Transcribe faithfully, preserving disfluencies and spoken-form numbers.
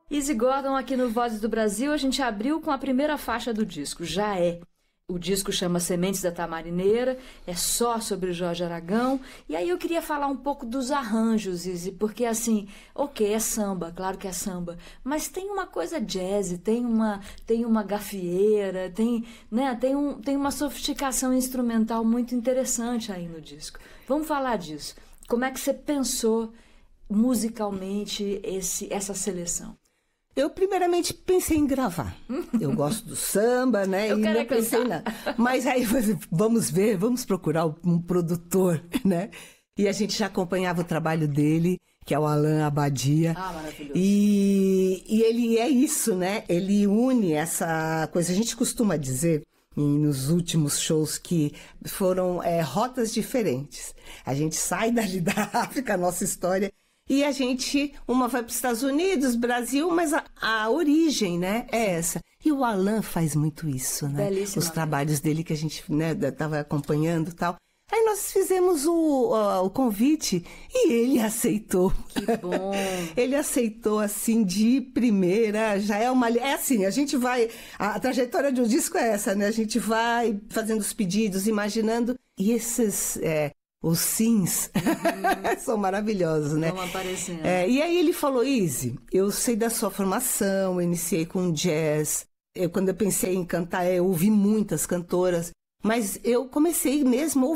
Easy Gordon aqui no Vozes do Brasil, a gente abriu com a primeira faixa do disco, Já É. O disco chama Sementes da Tamarineira, é só sobre Jorge Aragão. E aí eu queria falar um pouco dos arranjos, Easy, porque assim, ok, é samba, claro que é samba, mas tem uma coisa jazz, tem uma, tem uma gafieira, tem, né, tem, um, tem uma sofisticação instrumental muito interessante aí no disco. Vamos falar disso. Como é que você pensou musicalmente esse, essa seleção? Eu primeiramente pensei em gravar. Eu gosto do samba, né? Eu e quero não é pensei cantar. na... Mas aí vamos ver, vamos procurar um produtor, né? E a gente já acompanhava o trabalho dele, que é o Alain Abadia. Ah, maravilhoso. E, e ele é isso, né? Ele une essa coisa. A gente costuma dizer em, nos últimos shows que foram é, rotas diferentes. A gente sai dali da África, a nossa história. E a gente, uma vai para os Estados Unidos, Brasil, mas a, a origem, né, é essa. E o Alain faz muito isso, né? Belíssima. Os trabalhos dele que a gente, né, estava acompanhando e tal. Aí nós fizemos o, o, o convite e ele aceitou. Que bom! Ele aceitou, assim, de primeira, já é uma... É assim, a gente vai... A, a trajetória de um disco é essa, né? A gente vai fazendo os pedidos, imaginando, e esses... É, os sims uhum. são maravilhosos, né? Vão aparecendo. É, e aí ele falou, Easy, eu sei da sua formação, eu iniciei com jazz. Eu, quando eu pensei em cantar, eu ouvi muitas cantoras, mas eu comecei mesmo